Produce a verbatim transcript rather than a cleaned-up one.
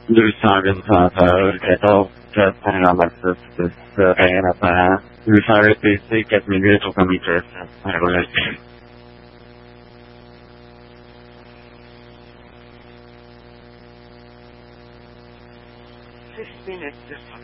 Lőszárgazható, kettő, kettő, amatőr, kettő, lőszárgazható, kettő millió tokamitőr, kettő, six minutes.